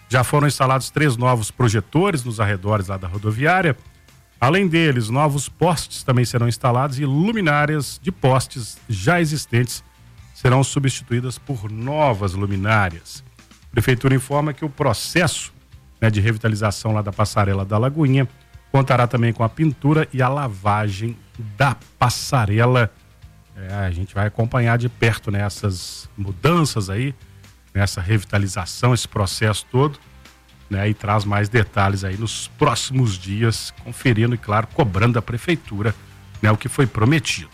Já foram instalados 3 novos projetores nos arredores lá da rodoviária. Além deles, novos postes também serão instalados e luminárias de postes já existentes serão substituídas por novas luminárias. A Prefeitura informa que o processo, né, de revitalização lá da passarela da Lagoinha contará também com a pintura e a lavagem da passarela. A gente vai acompanhar de perto, né, essas mudanças aí, nessa revitalização, esse processo todo, né, e traz mais detalhes aí nos próximos dias, conferindo e, claro, cobrando da Prefeitura, né, o que foi prometido.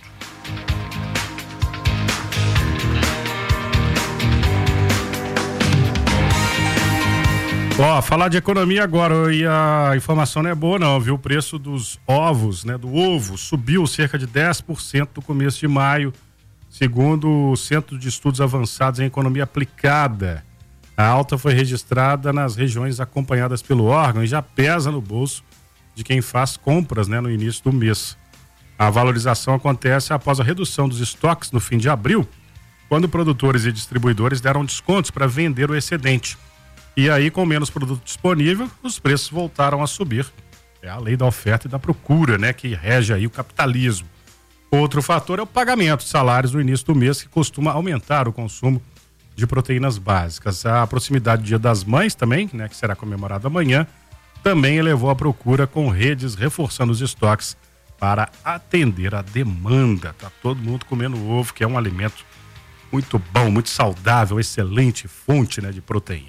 Falar de economia agora, e a informação não é boa não, viu? O preço dos ovos, né, do ovo, subiu cerca de 10% no começo de maio, segundo o Centro de Estudos Avançados em Economia Aplicada. A alta foi registrada nas regiões acompanhadas pelo órgão e já pesa no bolso de quem faz compras, né, no início do mês. A valorização acontece após a redução dos estoques no fim de abril, quando produtores e distribuidores deram descontos para vender o excedente. E aí, com menos produto disponível, os preços voltaram a subir. É a lei da oferta e da procura, né, que rege aí o capitalismo. Outro fator é o pagamento de salários no início do mês, que costuma aumentar o consumo de proteínas básicas. A proximidade do Dia das Mães também, né, que será comemorado amanhã, também elevou a procura, com redes reforçando os estoques para atender a demanda. Tá todo mundo comendo ovo, que é um alimento muito bom, muito saudável, excelente fonte, né, de proteína.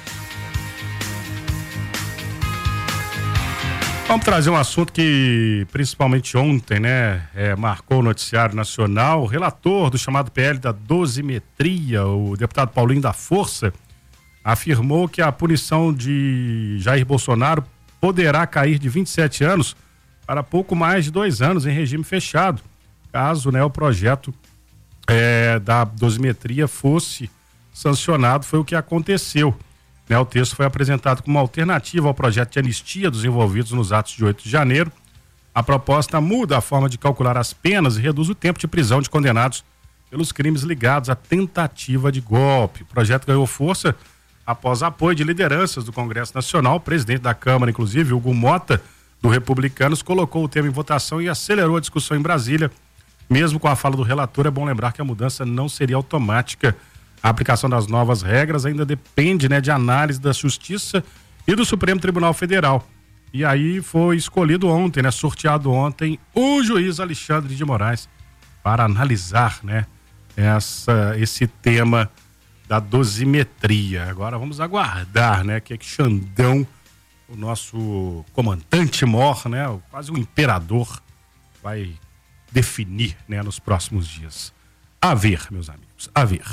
Vamos trazer um assunto que, principalmente ontem, né, marcou o noticiário nacional. O relator do chamado PL da dosimetria, o deputado Paulinho da Força, afirmou que a punição de Jair Bolsonaro poderá cair de 27 anos para pouco mais de 2 anos em regime fechado, caso, né, o projeto da dosimetria fosse sancionado. Foi o que aconteceu. O texto foi apresentado como alternativa ao projeto de anistia dos envolvidos nos atos de 8 de janeiro. A proposta muda a forma de calcular as penas e reduz o tempo de prisão de condenados pelos crimes ligados à tentativa de golpe. O projeto ganhou força após apoio de lideranças do Congresso Nacional. O presidente da Câmara, inclusive, Hugo Mota, do Republicanos, colocou o tema em votação e acelerou a discussão em Brasília. Mesmo com a fala do relator, é bom lembrar que a mudança não seria automática. A aplicação das novas regras ainda depende, né, de análise da Justiça e do Supremo Tribunal Federal. E aí foi escolhido ontem, né, sorteado ontem, o juiz Alexandre de Moraes para analisar, né, esse tema da dosimetria. Agora vamos aguardar, né, que Xandão, o nosso comandante-mor, né, quase um imperador, vai definir, né, nos próximos dias. A ver, meus amigos, a ver.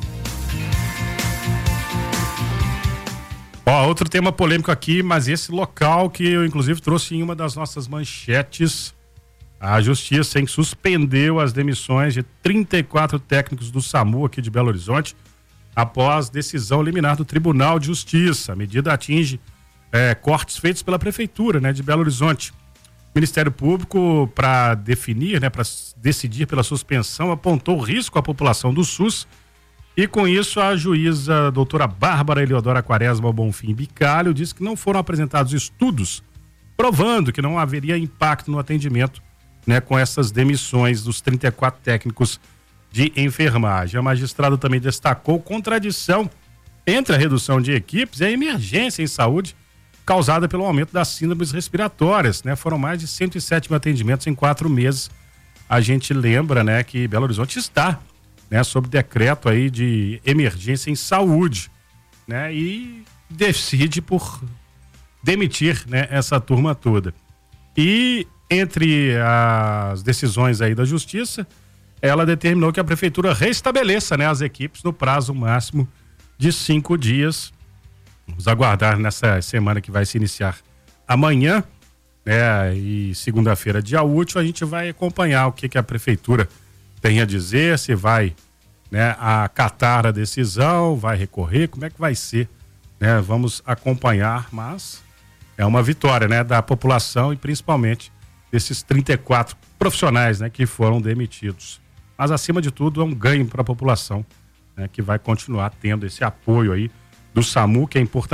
Outro tema polêmico aqui, mas esse local que eu inclusive trouxe em uma das nossas manchetes. A Justiça suspendeu as demissões de 34 técnicos do SAMU aqui de Belo Horizonte após decisão liminar do Tribunal de Justiça. A medida atinge cortes feitos pela Prefeitura, né, de Belo Horizonte. O Ministério Público, para definir, né, para decidir pela suspensão, apontou risco à população do SUS. E com isso, a juíza doutora Bárbara Eleodora Quaresma Bonfim Bicalho disse que não foram apresentados estudos provando que não haveria impacto no atendimento, né, com essas demissões dos 34 técnicos de enfermagem. A magistrada também destacou contradição entre a redução de equipes e a emergência em saúde causada pelo aumento das síndromes respiratórias, né? Foram mais de 107 mil atendimentos em 4 meses. A gente lembra, né, que Belo Horizonte está, né, sob decreto aí de emergência em saúde, né, e decide por demitir, né, essa turma toda. E entre as decisões aí da Justiça, ela determinou que a Prefeitura restabeleça, né, as equipes no prazo máximo de 5 dias. Vamos aguardar nessa semana que vai se iniciar amanhã, né, e segunda-feira, dia útil, a gente vai acompanhar o que a Prefeitura tem a dizer, se vai, né, acatar a decisão, vai recorrer, como é que vai ser, né? Vamos acompanhar, mas é uma vitória, né, da população e principalmente desses 34 profissionais, né, que foram demitidos. Mas acima de tudo é um ganho para a população, né, que vai continuar tendo esse apoio aí do SAMU, que é importante.